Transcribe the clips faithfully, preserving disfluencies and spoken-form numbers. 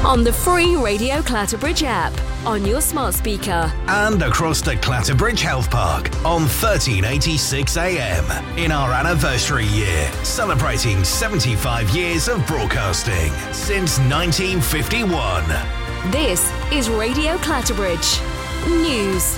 on the free Radio Clatterbridge app, on your smart speaker, and across the Clatterbridge Health Park on thirteen eighty-six A M in our anniversary year, celebrating seventy-five years of broadcasting since nineteen fifty-one. This is Radio Clatterbridge News.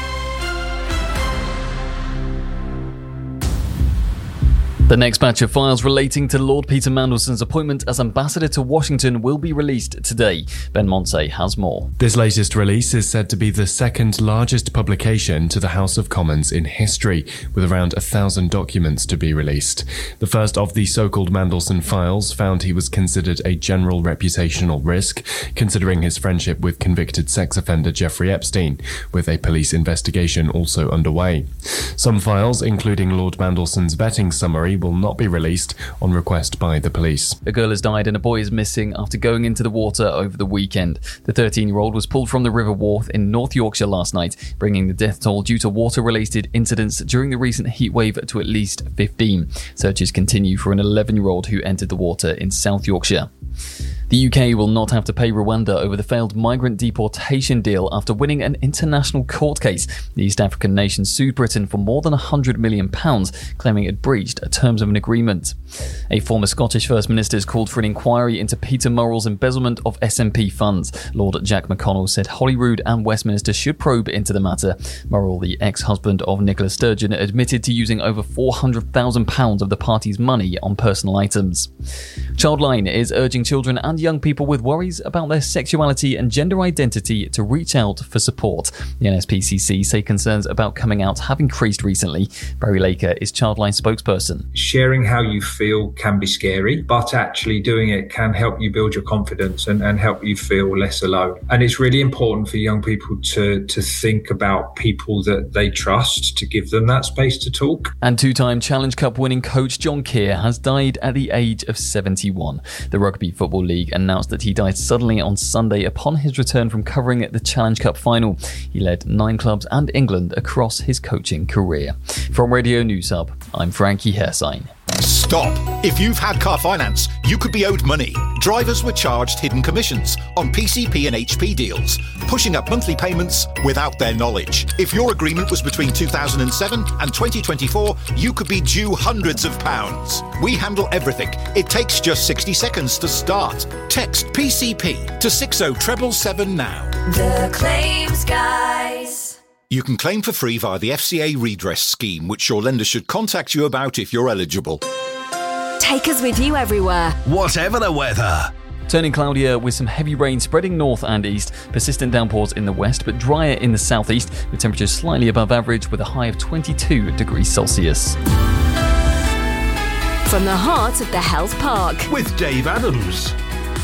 The next batch of files relating to Lord Peter Mandelson's appointment as ambassador to Washington will be released today. Ben Montse has more. This latest release is said to be the second largest publication to the House of Commons in history, with around a thousand documents to be released. The first of the so-called Mandelson files found he was considered a general reputational risk, considering his friendship with convicted sex offender Jeffrey Epstein, with a police investigation also underway. Some files, including Lord Mandelson's vetting summary, will not be released on request by the police. A girl has died and a boy is missing after going into the water over the weekend. The thirteen-year-old was pulled from the River Wharfe in North Yorkshire last night, bringing the death toll due to water-related incidents during the recent heatwave to at least fifteen. Searches continue for an eleven-year-old who entered the water in South Yorkshire. The U K will not have to pay Rwanda over the failed migrant deportation deal after winning an international court case. The East African nation sued Britain for more than one hundred million pounds, claiming it breached terms of an agreement. A former Scottish First Minister has called for an inquiry into Peter Murrell's embezzlement of S N P funds. Lord Jack McConnell said Holyrood and Westminster should probe into the matter. Murrell, the ex-husband of Nicola Sturgeon, admitted to using over four hundred thousand pounds of the party's money on personal items. Childline is urging children and young people with worries about their sexuality and gender identity to reach out for support. The N S P C C say concerns about coming out have increased recently. Barry Laker is Childline spokesperson. Sharing how you feel can be scary, but actually doing it can help you build your confidence and, and help you feel less alone. And it's really important for young people to, to think about people that they trust, to give them that space to talk. And two-time Challenge Cup winning coach John Keir has died at the age of seventy-one. The Rugby Football League announced that he died suddenly on Sunday upon his return from covering the Challenge Cup final. He led nine clubs and England across his coaching career. From Radio News Hub, I'm Frankie Hersine. Stop! If you've had car finance, you could be owed money. Drivers were charged hidden commissions on P C P and H P deals, pushing up monthly payments without their knowledge. If your agreement was between two thousand seven and twenty twenty-four, you could be due hundreds of pounds. We handle everything. It takes just sixty seconds to start. Text P C P to six oh seven seven now. The Claims Guys. You can claim for free via the F C A redress scheme, which your lender should contact you about if you're eligible. Take us with you everywhere, whatever the weather. Turning cloudier with some heavy rain spreading north and east, persistent downpours in the west but drier in the southeast, with temperatures slightly above average with a high of twenty-two degrees Celsius. From the heart of the Health Park, with Dave Adams.